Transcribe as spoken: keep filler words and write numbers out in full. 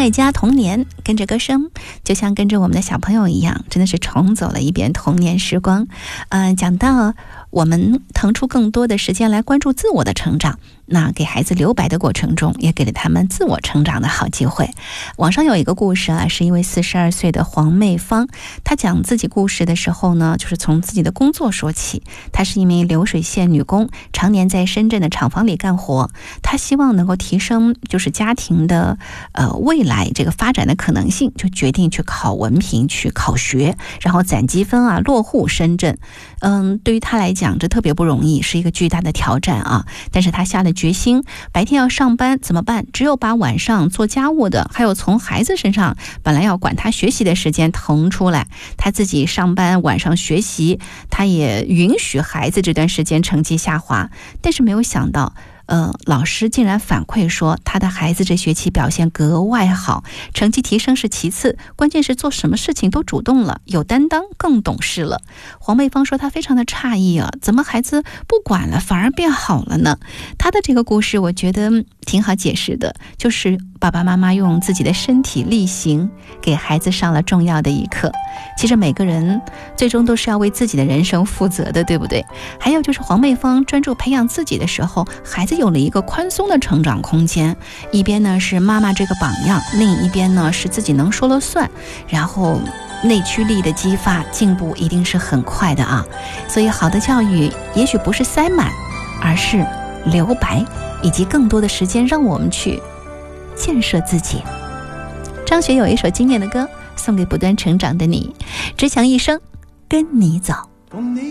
爱家童年，跟着歌声，就像跟着我们的小朋友一样，真的是重走了一遍童年时光。呃，讲到我们腾出更多的时间来关注自我的成长，那给孩子留白的过程中，也给了他们自我成长的好机会。网上有一个故事啊，是一位四十二岁的黄妹芳，她讲自己故事的时候呢，就是从自己的工作说起。她是一名流水线女工，常年在深圳的厂房里干活。她希望能够提升就是家庭的呃未来这个发展的可能性，就决定去考文凭，去考学，然后攒积分啊，落户深圳。嗯，对于她来讲，这特别不容易，是一个巨大的挑战啊。但是她下了决心，白天要上班怎么办？只有把晚上做家务的，还有从孩子身上本来要管他学习的时间腾出来，他自己上班晚上学习，他也允许孩子这段时间成绩下滑。但是没有想到呃，老师竟然反馈说他的孩子这学期表现格外好，成绩提升是其次，关键是做什么事情都主动了，有担当，更懂事了。黄妹芳说她非常的诧异啊，怎么孩子不管了反而变好了呢？她的这个故事我觉得挺好解释的，就是爸爸妈妈用自己的身体力行给孩子上了重要的一课。其实每个人最终都是要为自己的人生负责的，对不对？还有就是黄妹芳专注培养自己的时候，孩子有了一个宽松的成长空间，一边呢是妈妈这个榜样，另一边呢是自己能说了算，然后内驱力的激发，进步一定是很快的啊。所以好的教育也许不是塞满，而是留白，以及更多的时间让我们去建设自己。张学友一首经典的歌送给不断成长的你，只想一生跟你走。